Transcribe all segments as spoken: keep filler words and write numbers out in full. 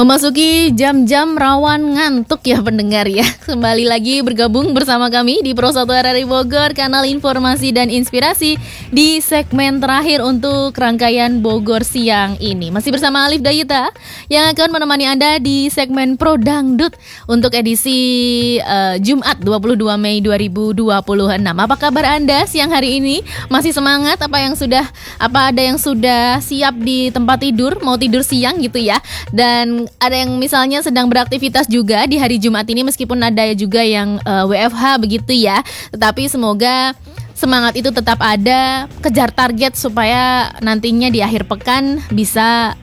Memasuki jam-jam rawan ngantuk ya pendengar ya. Kembali lagi bergabung bersama kami di Pro satu R R I Bogor, kanal informasi dan inspirasi di segmen terakhir untuk rangkaian Bogor siang ini. Masih bersama Alif Dayita yang akan menemani Anda di segmen Pro Dangdut untuk edisi uh, Jumat dua puluh dua Mei dua ribu dua puluh enam. Apa kabar Anda siang hari ini? Masih semangat? Apa yang sudah apa ada yang sudah siap di tempat tidur, mau tidur siang gitu ya? Dan ada yang misalnya sedang beraktivitas juga di hari Jumat ini, meskipun ada juga yang uh, W F H begitu ya. Tetapi semoga semangat itu tetap ada, kejar target supaya nantinya di akhir pekan bisa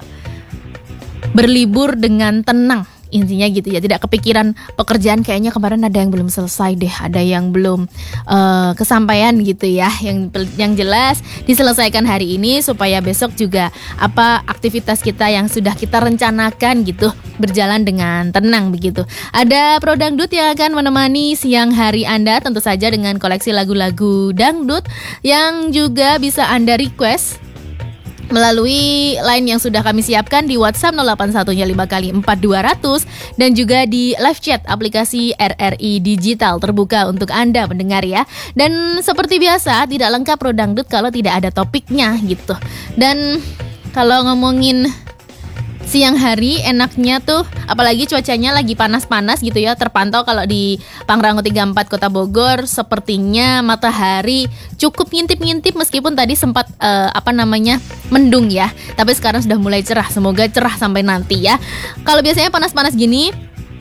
berlibur dengan tenang. Intinya gitu ya, tidak kepikiran pekerjaan kayaknya kemarin ada yang belum selesai deh, ada yang belum uh, kesampaian gitu ya. Yang yang jelas diselesaikan hari ini supaya besok juga apa aktivitas kita yang sudah kita rencanakan gitu berjalan dengan tenang begitu. Ada Pro Dangdut yang akan menemani siang hari Anda, tentu saja dengan koleksi lagu-lagu dangdut yang juga bisa Anda request melalui line yang sudah kami siapkan di WhatsApp nol delapan satu lima kali empat dua nol nol dan juga di live chat aplikasi R R I Digital terbuka untuk Anda pendengar ya. Dan seperti biasa tidak lengkap Pro Dangdut kalau tidak ada topiknya gitu. Dan kalau ngomongin siang hari enaknya tuh, apalagi cuacanya lagi panas-panas gitu ya. Terpantau kalau di Pangrango tiga puluh empat Kota Bogor sepertinya matahari cukup ngintip-ngintip meskipun tadi sempat uh, apa namanya mendung ya. Tapi sekarang sudah mulai cerah. Semoga cerah sampai nanti ya. Kalau biasanya panas-panas gini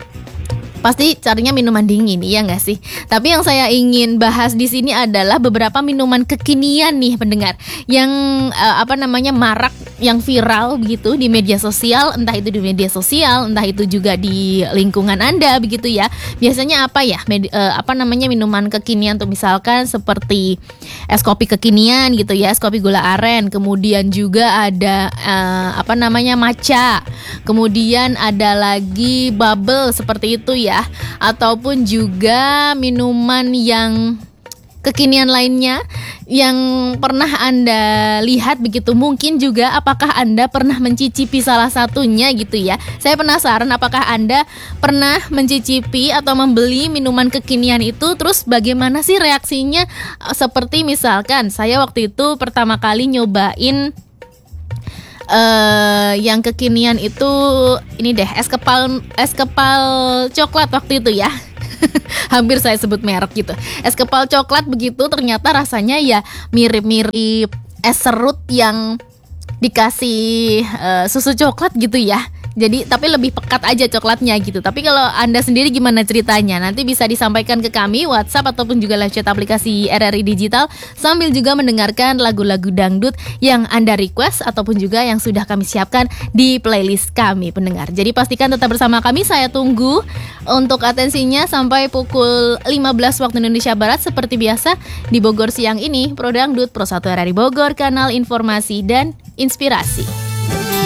pasti carinya minuman dingin, iya nggak sih? Tapi yang saya ingin bahas di sini adalah beberapa minuman kekinian nih pendengar, yang uh, apa namanya marak, yang viral begitu di media sosial, entah itu di media sosial, entah itu juga di lingkungan Anda begitu ya. Biasanya apa ya? Med- uh, apa namanya minuman kekinian tuh, misalkan seperti es kopi kekinian gitu ya, es kopi gula aren, kemudian juga ada uh, apa namanya matcha, kemudian ada lagi bubble seperti itu ya. Ya, ataupun juga minuman yang kekinian lainnya yang pernah Anda lihat begitu. Mungkin juga apakah Anda pernah mencicipi salah satunya gitu ya. Saya penasaran apakah Anda pernah mencicipi atau membeli minuman kekinian itu, terus bagaimana sih reaksinya. Seperti misalkan saya waktu itu pertama kali nyobain Uh, yang kekinian itu ini deh, es kepal es kepal coklat waktu itu ya. Hampir saya sebut merek gitu. Es kepal coklat begitu, ternyata rasanya ya mirip-mirip es serut yang dikasih uh, susu coklat gitu ya. Jadi tapi lebih pekat aja coklatnya gitu. Tapi kalau Anda sendiri gimana ceritanya? Nanti bisa disampaikan ke kami WhatsApp ataupun juga live chat aplikasi R R I Digital, sambil juga mendengarkan lagu-lagu dangdut yang Anda request ataupun juga yang sudah kami siapkan di playlist kami pendengar. Jadi pastikan tetap bersama kami. Saya tunggu untuk atensinya sampai pukul lima belas waktu Indonesia Barat seperti biasa di Bogor siang ini. Pro Dangdut Pro satu R R I Bogor, kanal informasi dan inspirasi.